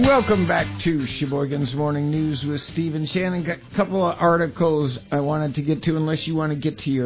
Welcome back to Sheboygan's Morning News with Steve and Shannon. Got a couple of articles I wanted to get to, unless you want to get to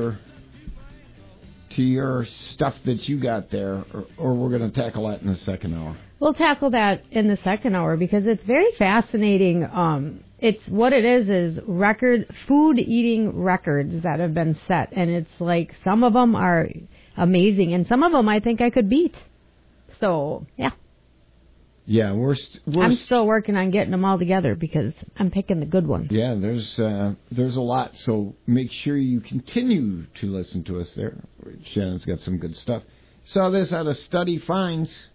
your stuff that you got there, or we're going to tackle that in the second hour. We'll tackle that in the second hour because it's very fascinating. It's what it is food eating records that have been set, and it's like some of them are amazing, and some of them I think I could beat. So, yeah. Yeah, I'm still working on getting them all together because I'm picking the good ones. Yeah, there's a lot, so make sure you continue to listen to us there. Shannon's got some good stuff. Saw this out of study finds.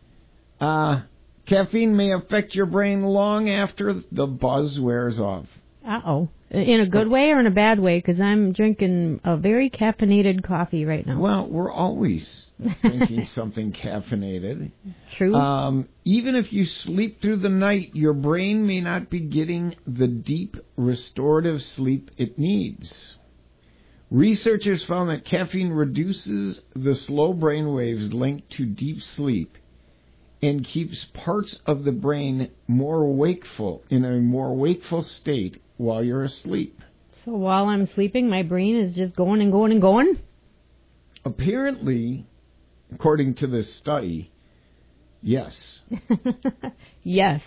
Caffeine may affect your brain long after the buzz wears off. Uh-oh. In a good way or in a bad way? Because I'm drinking a very caffeinated coffee right now. Well, we're always drinking something caffeinated. True. Even if you sleep through the night, your brain may not be getting the deep, restorative sleep it needs. Researchers found that caffeine reduces the slow brain waves linked to deep sleep and keeps parts of the brain in a more wakeful state while you're asleep. So while I'm sleeping, my brain is just going and going and going? Apparently, according to this study, yes. Yes.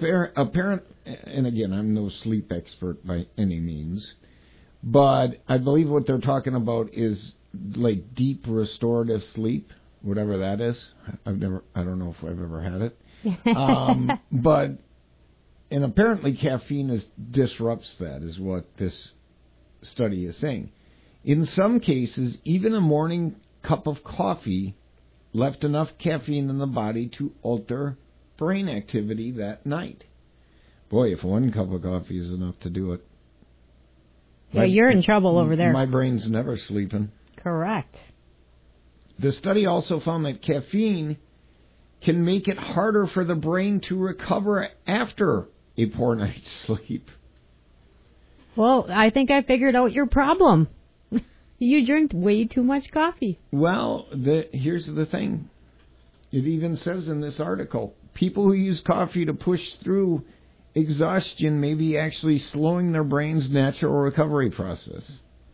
And again, I'm no sleep expert by any means, but I believe what they're talking about is like deep restorative sleep, whatever that is. I don't know if I've ever had it. But apparently caffeine disrupts that, is what this study is saying. In some cases, even a morning cup of coffee left enough caffeine in the body to alter brain activity that night. Boy, if one cup of coffee is enough to do it. Yeah, you're in trouble over there. My brain's never sleeping. Correct. The study also found that caffeine can make it harder for the brain to recover after a poor night's sleep. Well, I think I figured out your problem. You drink way too much coffee. Well, here's the thing. It even says in this article, people who use coffee to push through exhaustion may be actually slowing their brain's natural recovery process.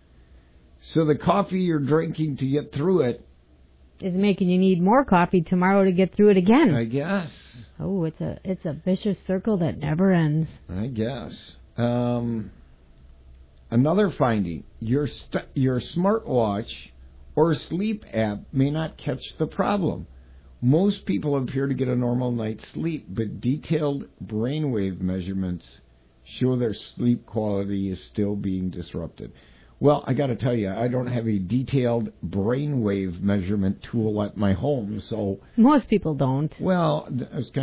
So the coffee you're drinking to get through it is making you need more coffee tomorrow to get through it again. I guess. Oh, it's a vicious circle that never ends. I guess. Another finding: your smartwatch or sleep app may not catch the problem. Most people appear to get a normal night's sleep, but detailed brainwave measurements show their sleep quality is still being disrupted. Well, I got to tell you, I don't have a detailed brainwave measurement tool at my home, so... Most people don't. Well, I was kind